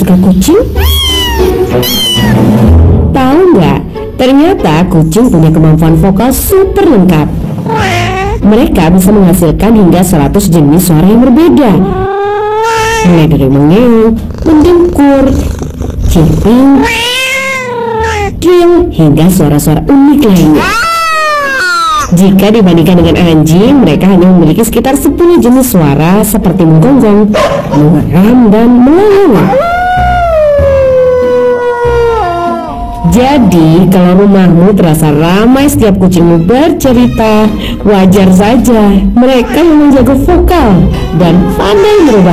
suka kucing? Tahu nggak? Ternyata kucing punya kemampuan vokal super lengkap. Mereka bisa menghasilkan hingga 100 jenis suara yang berbeda, mulai dari mengeong, mendengkur, chirping, trill, hingga suara-suara unik lainnya. Jika dibandingkan dengan anjing, mereka hanya memiliki sekitar 10 jenis suara seperti menggonggong, mengeram, dan melolong. Jadi, kalau rumahmu terasa ramai setiap kucingmu bercerita, wajar saja. Mereka yang menjaga vokal dan pandai merubah